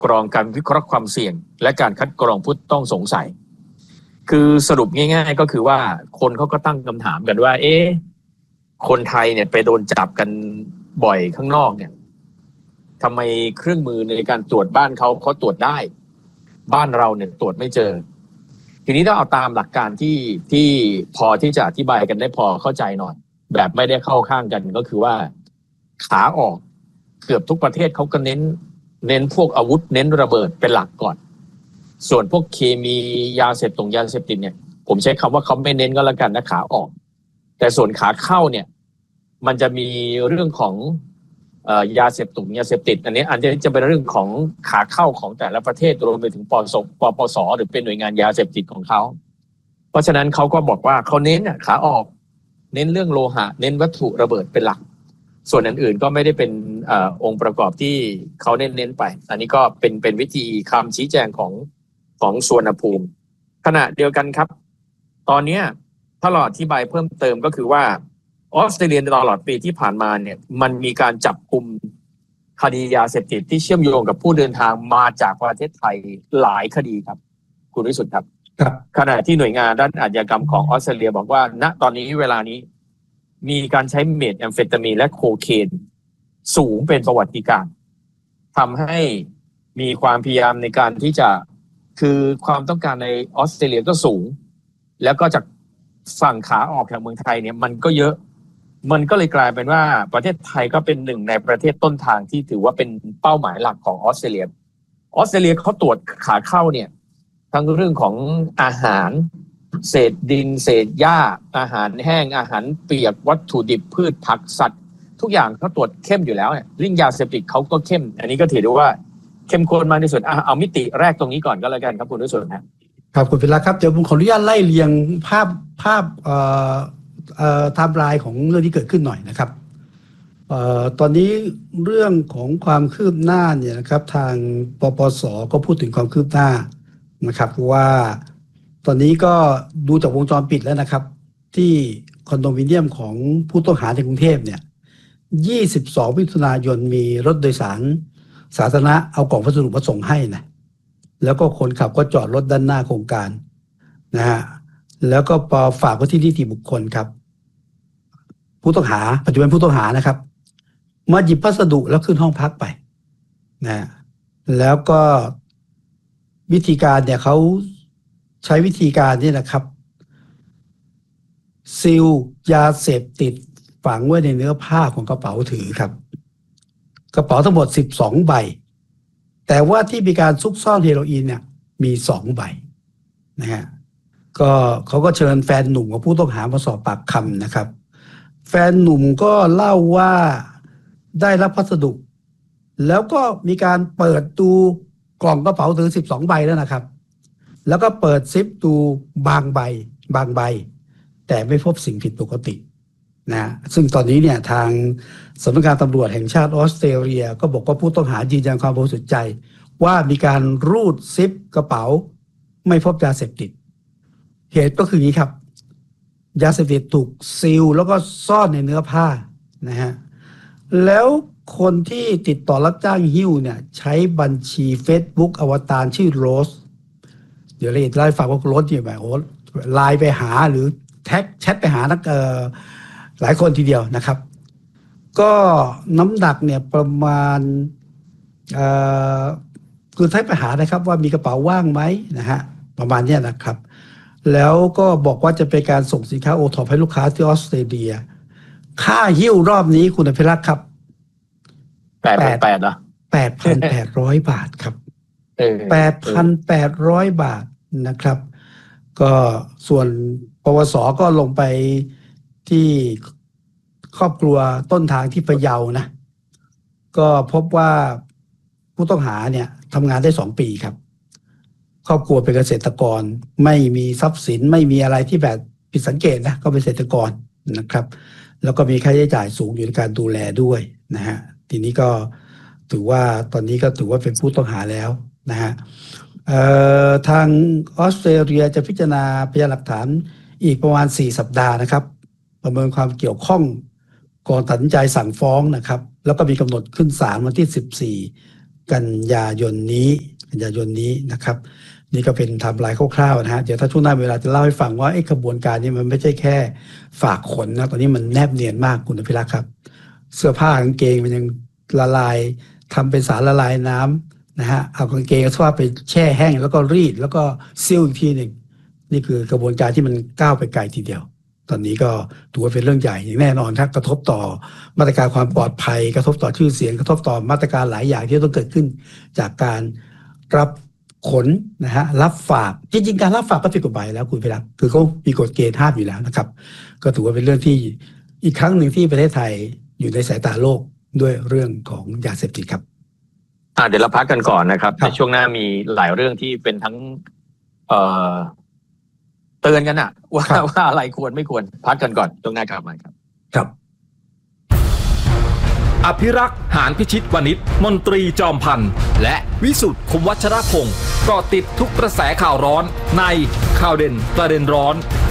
กรองการวิเคราะห์ความเสี่ยงและการคัดกรองผู้ต้องสงสัยคือสรุปง่ายๆก็คือว่าคนเขาก็ตั้งคำถามกันว่าคนไทยเนี่ยไปโดนจับกันบ่อยข้างนอกเนี่ยทำไมเครื่องมือในการตรวจบ้านเขาตรวจได้บ้านเราเนี่ยตรวจไม่เจอทีนี้ต้องเอาตามหลักการที่พอที่จะอธิบายกันได้พอเข้าใจหน่อยแบบไม่ได้เข้าข้างกันก็คือว่าขาออกเกือบทุกประเทศเขาก็เน้นพวกอาวุธเน้นระเบิดเป็นหลักก่อนส่วนพวกเคมียาเสพติดเนี่ยผมใช้คำว่าเขาไม่เน้นก็แล้วกันนะขาออกแต่ส่วนขาเข้าเนี่ยมันจะมีเรื่องของยาเสพติดอันนี้อาจจะเป็นเรื่องของขาเข้าของแต่ละประเทศรวมไปถึงปปสหรือเป็นหน่วยงานยาเสพติดของเขาเพราะฉะนั้นเขาก็บอกว่าเขาเน้นขาออกเน้นเรื่องโลหะเน้นวัตถุระเบิดเป็นหลักส่วนอื่นๆก็ไม่ได้เป็นองค์ประกอบที่เขาเน้นไปอันนี้ก็เป็นวิธีคำชี้แจงของสุวรรณภูมิขณะเดียวกันครับตอนนี้ถ้าเราอธิบายเพิ่มเติมก็คือว่าออสเตรเลียตลอดปีที่ผ่านมาเนี่ยมันมีการจับกุมคดียาเสพติดที่เชื่อมโยงกับผู้เดินทางมาจากประเทศไทยหลายคดีครับคุณวิสุทธิ์ครับขณะที่หน่วยงานด้านอาชญากรรมของออสเตรเลียบอกว่าณตอนนี้เวลานี้มีการใช้เมทแอมเฟตามีนและโคเคนสูงเป็นประวัติการณ์ทำให้มีความพยายามในการที่จะคือความต้องการในออสเตรเลียก็สูงแล้วก็จากฝั่งขาออกจากเมืองไทยเนี่ยมันก็เยอะมันก็เลยกลายเป็นว่าประเทศไทยก็เป็นหนึ่งในประเทศต้นทางที่ถือว่าเป็นเป้าหมายหลักของออสเตรเลียเขาตรวจขาเข้าเนี่ยทั้งเรื่องของอาหารเศษดินเศษหญ้าอาหารแห้งอาหารเปียกวัตถุดิบพืชผักสัตว์ทุกอย่างเขาตรวจเข้มอยู่แล้วเนี่ยเรื่องยาเสพติดเขาก็เข้มอันนี้ก็ถือได้ว่าเข้มข้นมากที่สุดเอามิติแรกตรงนี้ก่อนก็แล้วกันครับคุณวิสุทธิ์ครับคุณพิระครับเดี๋ยวผมขออนุญาตไล่เรียงภาพไทม์ไลน์ของเรื่องที่เกิดขึ้นหน่อยนะครับตอนนี้เรื่องของความคืบหน้าเนี่ยนะครับทางปปสก็พูดถึงความคืบหน้านะครับว่าตอนนี้ก็ดูจากวงจรปิดแล้วนะครับที่คอนโดมิเนียมของผู้ต้องหาในกรุงเทพเนี่ย22มิถุนายนมีรถโดยสารสาธารณะเอากล่องพัสดุมาส่งให้นะแล้วก็คนขับก็จอดรถด้านหน้าโครงการนะฮะแล้วก็พอฝากไว้ที่นิติบุคคลครับผู้ต้องหาปัจจุบันผู้ต้องหานะครับมาหยิบพัสดุแล้วขึ้นห้องพักไปนะแล้วก็วิธีการเนี่ยเขาใช้วิธีการนี่นะครับซีลยาเสพติดฝังไว้ในเนื้อผ้าของกระเป๋าถือครับกระเป๋าทั้งหมด12ใบแต่ว่าที่มีการซุกซ่อนเฮโรอีนเนี่ยมี2ใบนะฮะก็เขาก็เชิญแฟนหนุ่มของผู้ต้องหามาสอบปากคำนะครับแฟนหนุ่มก็เล่าว่าได้รับพัสดุแล้วก็มีการเปิดดูกล่องกระเป๋าถือ12ใบแล้วนะครับแล้วก็เปิดซิปดูบางใบแต่ไม่พบสิ่งผิดปกตินะซึ่งตอนนี้เนี่ยทางสำนักงานตำรวจแห่งชาติออสเตรเลียก็บอกว่าผู้ต้องหายืนยันความบริสุทธิ์ใจว่ามีการรูดซิปกระเป๋าไม่พบยาเสพติดเหตุก็คืออย่างนี้ครับยาเสพติดถูกซีลแล้วก็ซ่อนในเนื้อผ้านะฮะแล้วคนที่ติดต่อรับจ้างหิ้วเนี่ยใช้บัญชี Facebook อวตารชื่อโรสเดี๋ยวเราจะเล่าให้ฟังว่าโรสเนี่ยแบบโอ้ไลน์ไปหาหรือแท็กแชทไปหานักหลายคนทีเดียวนะครับก็น้ำหนักเนี่ยประมาณคือแท็กไปหานะครับว่ามีกระเป๋าว่างไหมนะฮะประมาณนี้นะครับแล้วก็บอกว่าจะเป็นการส่งสินค้าโอท็อปให้ลูกค้าที่ออสเตรเลียค่าหิ้วรอบนี้คุณอภิรักษ์ครับ 8,800เหรอ 8,800 บาทครับ8,800 บาทนะครับก็ส่วนปวสก็ลงไปที่ครอบครัวต้นทางที่พะเยานะก็พบว่าผู้ต้องหาเนี่ยทำงานได้2 ปีครับครอบครัวเป็นเกษตรกรไม่มีทรัพย์สินไม่มีอะไรที่แบบผิดสังเกตนะก็เป็นเกษตรกรนะครับแล้วก็มีค่าใช้จ่ายสูงอยู่ในการดูแลด้วยนะฮะทีนี้ก็ถือว่าตอนนี้ก็ถือว่าเป็นผู้ต้องหาแล้วนะฮะทางออสเตรเลียจะพิจารณาพยานหลักฐานอีกประมาณ4 สัปดาห์นะครับประเมินความเกี่ยวข้องก่อนตัดสินใจสั่งฟ้องนะครับแล้วก็มีกำหนดขึ้นศาลวันที่14 กันยายนนี้นะครับนี่ก็เป็นไทม์ไลน์คร่าวๆนะฮะเดี๋ยวถ้าช่วงหน้าเวลาจะเล่าให้ฟังว่าไอ้กระบวนการนี้มันไม่ใช่แค่ฝากขนนะตอนนี้มันแนบเนียนมากคุณอภิรักษ์ครับเสื้อผ้ากางเกงมันยังละลายทำเป็นสารละลายน้ำนะฮะเอากางเกงเสื้อผ้าไปแช่แห้งแล้วก็รีดแล้วก็ซิ่วอีกทีหนึ่งนี่คือกระบวนการที่มันก้าวไปไกลทีเดียวตอนนี้ก็ถือว่าเป็นเรื่องใหญ่อย่างแน่นอนครับกระทบต่อมาตรการความปลอดภัยกระทบต่อชื่อเสียงกระทบต่อมาตรการหลายอย่างที่ต้องเกิดขึ้นจากการรับขนนะฮะรับฝากจริงๆการรับฝากก็ผิดกฎหมายแล้วคุณพิรักษ์คือเขามีกฎเกณฑ์ห้ามอยู่แล้วนะครับก็ถือว่าเป็นเรื่องที่อีกครั้งหนึ่งที่ประเทศไทยอยู่ในสายตาโลกด้วยเรื่องของยาเสพติดครับเดี๋ยวเราพักกันก่อนนะครับในช่วงหน้ามีหลายเรื่องที่เป็นทั้งเตือนกันว่าอะไรควรไม่ควรพักกันก่อนช่วงหน้ากลับมาครับอภิรักษ์หานพิชิตวณิชมนตรีจอมพันธ์และวิสุทธ์คมวัชรพงศ์เกาะติดทุกกระแสข่าวร้อนในข่าวเด่นประเด็นร้อน